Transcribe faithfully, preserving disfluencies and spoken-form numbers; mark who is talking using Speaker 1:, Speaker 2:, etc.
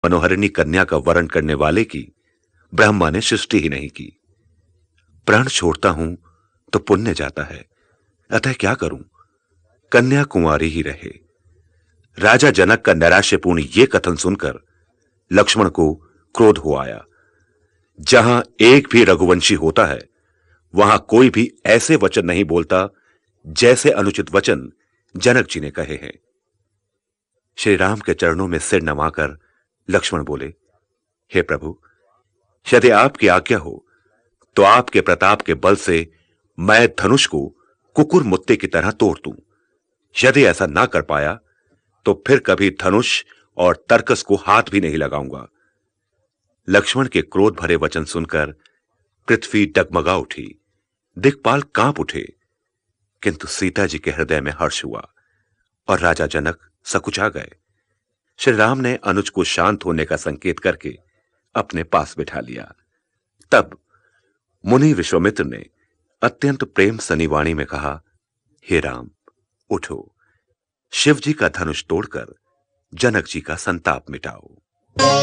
Speaker 1: मनोहरिणी कन्या का वरण करने वाले की ब्रह्मा ने सृष्टि ही नहीं की। प्राण छोड़ता हूं तो पुण्य जाता है, अतः क्या करूं, कन्या कुंवारी ही रहे। राजा जनक का नैराश्यपूर्ण यह कथन सुनकर लक्ष्मण को क्रोध हो आया। जहां एक भी रघुवंशी होता है, वहां कोई भी ऐसे वचन नहीं बोलता जैसे अनुचित वचन जनक जी ने कहे हैं। श्री राम के चरणों में सिर नवाकर लक्ष्मण बोले, हे प्रभु, यदि आपकी आज्ञा हो तो आपके प्रताप के बल से मैं धनुष को कुकुर मुत्ते की तरह तोड़ दूं। यदि ऐसा ना कर पाया तो फिर कभी धनुष और तरकस को हाथ भी नहीं लगाऊंगा। लक्ष्मण के क्रोध भरे वचन सुनकर पृथ्वी डगमगा उठी, दिक्पाल कांप उठे, किंतु सीता जी के हृदय में हर्ष हुआ और राजा जनक सकुचा गए। श्री राम ने अनुज को शांत होने का संकेत करके अपने पास बिठा लिया। तब मुनि विश्वामित्र ने अत्यंत प्रेम सनी वाणी में कहा, हे राम, उठो, शिव जी का धनुष तोड़कर जनक जी का संताप मिटाओ।